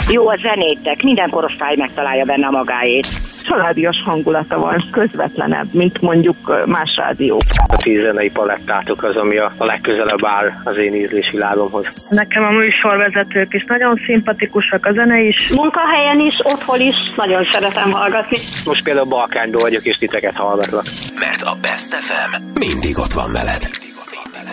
Jó a zenétek, minden korosztály megtalálja benne a magáét. Családias hangulata van, közvetlenebb, mint mondjuk más rádió. A 10 zenei palettátok az, ami a legközelebb áll az én ízlésvilágomhoz. Nekem a műsorvezetők is nagyon szimpatikusak, a zene is. Munkahelyen is, otthon is nagyon szeretem hallgatni. Most például Balkányban vagyok, és titeket hallgatlak. Mert a Best FM mindig ott van veled.